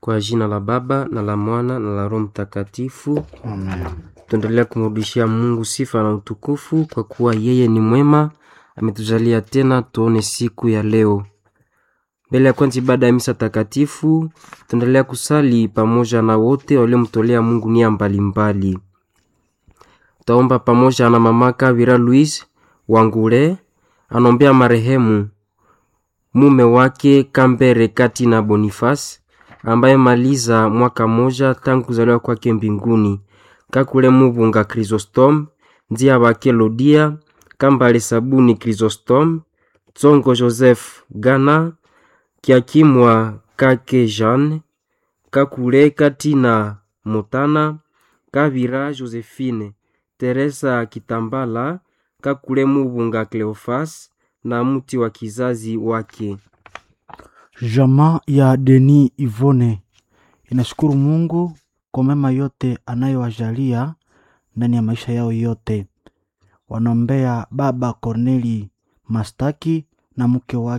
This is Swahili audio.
Kwa jina la Baba na la Mwana na la Roho Mtakatifu. Amen. Tuendelea kumrudishia Mungu sifa na utukufu kwa kuwa yeye ni mwema, ametujalia tena tuone siku ya leo. Mbele ya kwanza ibada ya misa takatifu, tuendelea kusali pamoja na wote waliomtolea Mungu nia mbalimbali. Taomba pamoja na mama Kavira Louise Wangure, anombea marehemu mume wake Kambere Katina Boniface ambaye maliza mwaka moja tangu kuzaliwa kwake mbinguni. Kakule Mubunga Chrysostom, Ndia Bake Lodia, Kambale Sabuni Chrysostom, Tsongo Joseph Gana, Kiakimwa Kake Jean, Kakule Katina Motana, Kavira Josephine, Teresa Kitambala, Kakule Mubunga Cleofas na mti wa kizazi wake. Jamaa ya Deni Ivone inashukuru Mungu kwa mema yote anayowajalia ndani ya maisha yao yote. Wanaombea baba Corneli Mastaki na mke wake